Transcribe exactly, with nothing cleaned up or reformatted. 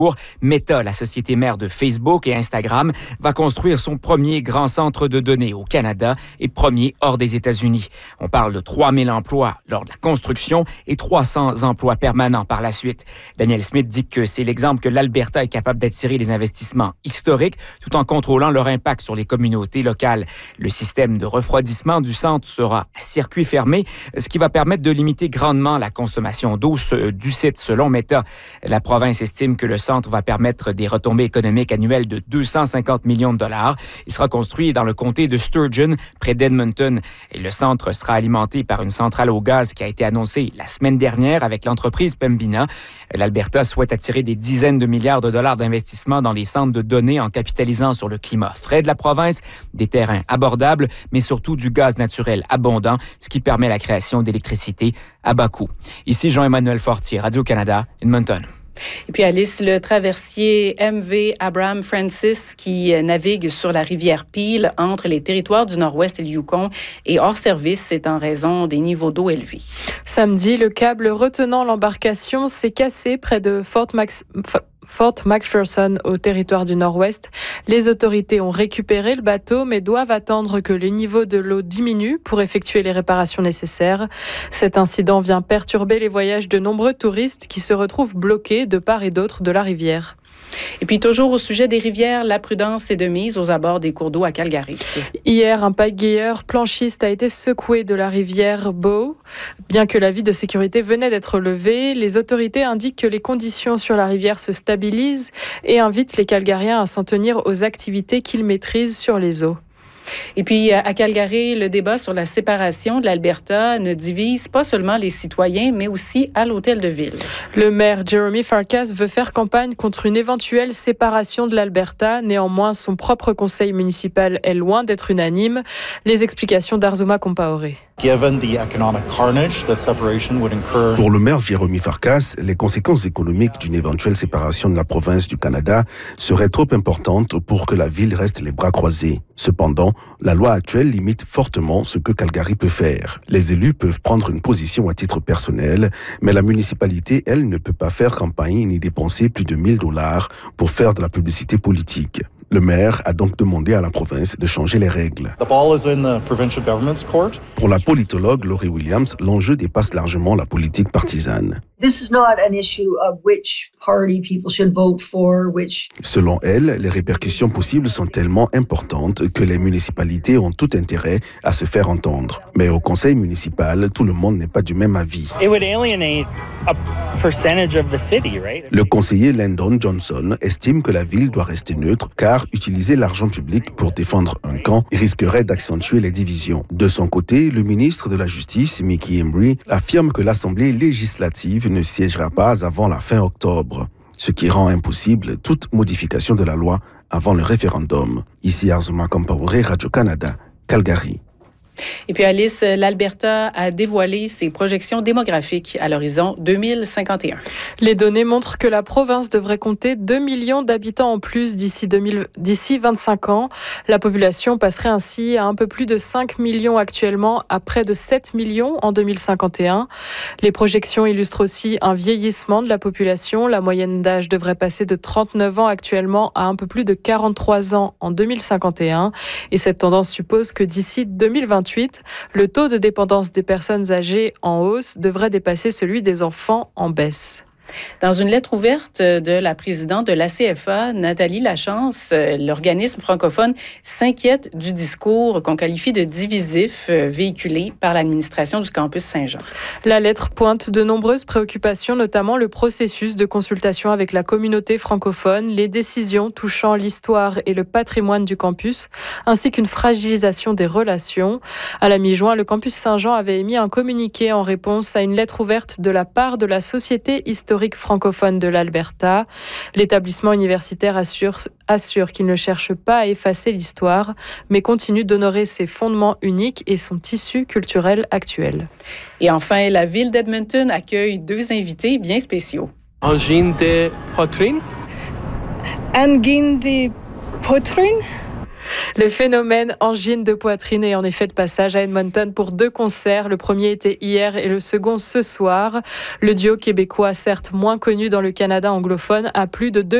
Meta, la société mère de Facebook et Instagram, va construire son premier grand centre de données au Canada et premier hors des États-Unis. On parle de trois mille emplois lors de la construction et trois cents emplois permanents par la suite. Daniel Smith dit que c'est l'exemple que l'Alberta est capable d'attirer les investissements historiques tout en contrôlant leur impact sur les communautés locales. Le système de refroidissement du centre sera à circuit fermé, ce qui va permettre de limiter grandement la consommation d'eau du site, selon Meta. La province estime que le centre va permettre des retombées économiques annuelles de deux cent cinquante millions de dollars. Il sera construit dans le comté de Sturgeon, près d'Edmonton. Et le centre sera alimenté par une centrale au gaz qui a été annoncée la semaine dernière avec l'entreprise Pembina. L'Alberta souhaite attirer des dizaines de milliards de dollars d'investissement dans les centres de données en capitalisant sur le climat frais de la province, des terrains abordables, mais surtout du gaz naturel abondant, ce qui permet la création d'électricité à bas coût. Ici Jean-Emmanuel Fortier, Radio-Canada, Edmonton. Et puis Alice, le traversier M V Abraham Francis qui navigue sur la rivière Peel entre les territoires du Nord-Ouest et le Yukon est hors service, c'est en raison des niveaux d'eau élevés. Samedi, le câble retenant l'embarcation s'est cassé près de Fort Max... Fort McPherson au territoire du Nord-Ouest. Les autorités ont récupéré le bateau mais doivent attendre que le niveau de l'eau diminue pour effectuer les réparations nécessaires. Cet incident vient perturber les voyages de nombreux touristes qui se retrouvent bloqués de part et d'autre de la rivière. Et puis toujours au sujet des rivières, la prudence est de mise aux abords des cours d'eau à Calgary. Hier, un pagayeur planchiste a été secoué de la rivière Bow. Bien que l'avis de sécurité venait d'être levé, les autorités indiquent que les conditions sur la rivière se stabilisent et invitent les Calgariens à s'en tenir aux activités qu'ils maîtrisent sur les eaux. Et puis, à Calgary, le débat sur la séparation de l'Alberta ne divise pas seulement les citoyens, mais aussi à l'hôtel de ville. Le maire Jeremy Farkas veut faire campagne contre une éventuelle séparation de l'Alberta. Néanmoins, son propre conseil municipal est loin d'être unanime. Les explications d'Arzuma Compaoré. Pour le maire Jeremy Farkas, les conséquences économiques d'une éventuelle séparation de la province du Canada seraient trop importantes pour que la ville reste les bras croisés. Cependant, la loi actuelle limite fortement ce que Calgary peut faire. Les élus peuvent prendre une position à titre personnel, mais la municipalité, elle, ne peut pas faire campagne ni dépenser plus de mille dollars pour faire de la publicité politique. Le maire a donc demandé à la province de changer les règles. Pour la politologue Laurie Williams, l'enjeu dépasse largement la politique partisane. Selon elle, les répercussions possibles sont tellement importantes que les municipalités ont tout intérêt à se faire entendre. Mais au conseil municipal, tout le monde n'est pas du même avis. Le conseiller Landon Johnson estime que la ville doit rester neutre car utiliser l'argent public pour défendre un camp risquerait d'accentuer les divisions. De son côté, le ministre de la Justice, Mickey Embry, affirme que l'Assemblée législative ne siégera pas avant la fin octobre, ce qui rend impossible toute modification de la loi avant le référendum. Ici Arzuma Compaoré, Radio-Canada, Calgary. Et puis Alice, l'Alberta a dévoilé ses projections démographiques à l'horizon deux mille cinquante et un. Les données montrent que la province devrait compter deux millions d'habitants en plus d'ici, deux mille, d'ici vingt-cinq ans. La population passerait ainsi à un peu plus de cinq millions actuellement à près de sept millions en deux mille cinquante et un. Les projections illustrent aussi un vieillissement de la population. La moyenne d'âge devrait passer de trente-neuf ans actuellement à un peu plus de quarante-trois ans en deux mille cinquante et un. Et cette tendance suppose que d'ici deux mille vingt-huit, le taux de dépendance des personnes âgées en hausse devrait dépasser celui des enfants en baisse. Dans une lettre ouverte de la présidente de l'A C F A, Nathalie Lachance, l'organisme francophone s'inquiète du discours qu'on qualifie de divisif véhiculé par l'administration du campus Saint-Jean. La lettre pointe de nombreuses préoccupations, notamment le processus de consultation avec la communauté francophone, les décisions touchant l'histoire et le patrimoine du campus, ainsi qu'une fragilisation des relations. À la mi-juin, le campus Saint-Jean avait émis un communiqué en réponse à une lettre ouverte de la part de la Société historique francophone de l'Alberta. L'établissement universitaire assure, assure qu'il ne cherche pas à effacer l'histoire, mais continue d'honorer ses fondements uniques et son tissu culturel actuel. Et enfin, la ville d'Edmonton accueille deux invités bien spéciaux. Angine de Poitrine. Angine de Poitrine. Le phénomène angine de poitrine est en effet de passage à Edmonton pour deux concerts. Le premier était hier et le second ce soir. Le duo québécois, certes moins connu dans le Canada anglophone, a plus de deux